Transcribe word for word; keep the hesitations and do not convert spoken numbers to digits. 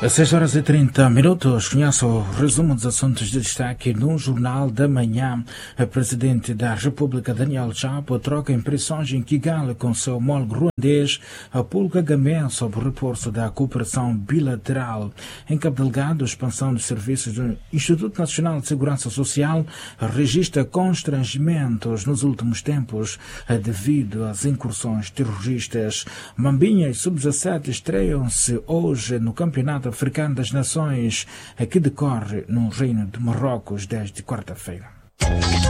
Às seis horas e trinta minutos, conheço o resumo dos assuntos de destaque no Jornal da Manhã. O presidente da República, Daniel Chapo, troca impressões em Kigali com seu homólogo ruandês, Paul Kagame, sobre o reforço da cooperação bilateral. Em Cabo Delgado, a expansão dos serviços do Instituto Nacional de Segurança Social registra constrangimentos nos últimos tempos devido às incursões terroristas. Mambinha e sub dezassete estreiam-se hoje no Campeonato Africano das Nações, que decorre no Reino de Marrocos desde quarta-feira.